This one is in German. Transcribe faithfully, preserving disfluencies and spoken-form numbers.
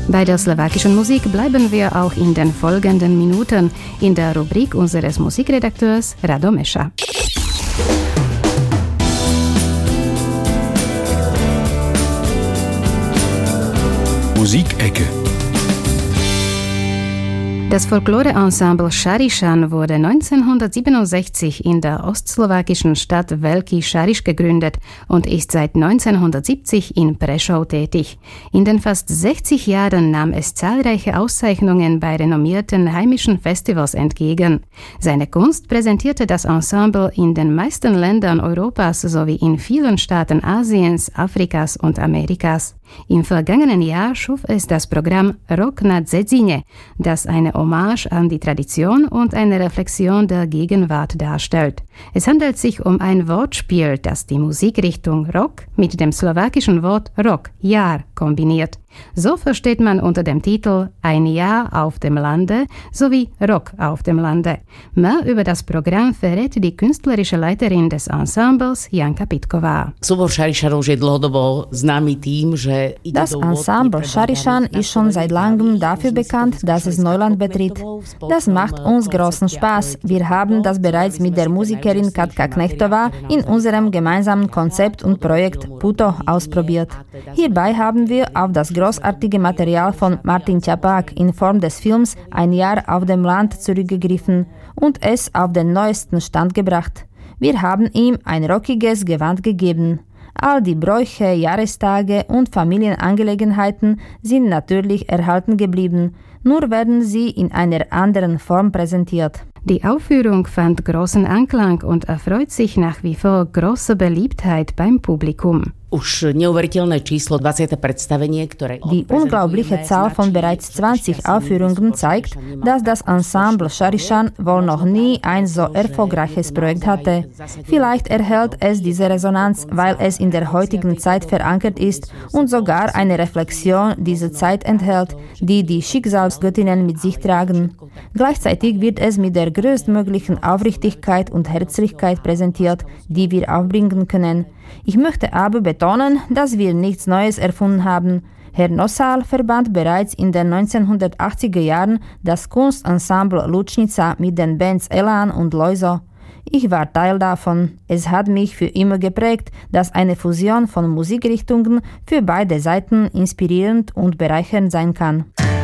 Bei der slowakischen Musik bleiben wir auch in den folgenden Minuten in der Rubrik unseres Musikredakteurs Rado Mescha. Musikecke. Das Folklore-Ensemble Šarišan wurde neunzehnhundertsiebenundsechzig in der ostslowakischen Stadt Veľký Šariš gegründet und ist seit neunzehnhundertsiebzig in Prešov tätig. In den fast sechzig Jahren nahm es zahlreiche Auszeichnungen bei renommierten heimischen Festivals entgegen. Seine Kunst präsentierte das Ensemble in den meisten Ländern Europas sowie in vielen Staaten Asiens, Afrikas und Amerikas. Im vergangenen Jahr schuf es das Programm Rock na Dzedzine, das eine Hommage an die Tradition und eine Reflexion der Gegenwart darstellt. Es handelt sich um ein Wortspiel, das die Musikrichtung Rock mit dem slowakischen Wort Rok, Jahr, kombiniert. So versteht man unter dem Titel Ein Jahr auf dem Lande sowie Rock auf dem Lande. Mehr über das Programm verrät die künstlerische Leiterin des Ensembles Janka Pitková. Das Ensemble Šarišan ist schon seit langem dafür bekannt, dass es Neuland betritt. Das macht uns großen Spaß. Wir haben das bereits mit der Musikerin Katka Knechtová in unserem gemeinsamen Konzept und Projekt Puto ausprobiert. Hierbei haben wir auf das großartige Material von Martin Čapák in Form des Films Ein Jahr auf dem Land zurückgegriffen und es auf den neuesten Stand gebracht. Wir haben ihm ein rockiges Gewand gegeben. All die Bräuche, Jahrestage und Familienangelegenheiten sind natürlich erhalten geblieben, nur werden sie in einer anderen Form präsentiert. Die Aufführung fand großen Anklang und erfreut sich nach wie vor großer Beliebtheit beim Publikum. Die unglaubliche Zahl von bereits zwanzig Aufführungen zeigt, dass das Ensemble Šarišan wohl noch nie ein so erfolgreiches Projekt hatte. Vielleicht erhält es diese Resonanz, weil es in der heutigen Zeit verankert ist und sogar eine Reflexion dieser Zeit enthält, die die Schicksalsgöttinnen mit sich tragen. Gleichzeitig wird es mit der größtmöglichen Aufrichtigkeit und Herzlichkeit präsentiert, die wir aufbringen können. Ich möchte aber betonen, dass wir nichts Neues erfunden haben. Herr Nosal verband bereits in den neunzehnhundertachtziger Jahren das Kunstensemble Lučnica mit den Bands Elan und Lojzo. Ich war Teil davon. Es hat mich für immer geprägt, dass eine Fusion von Musikrichtungen für beide Seiten inspirierend und bereichernd sein kann.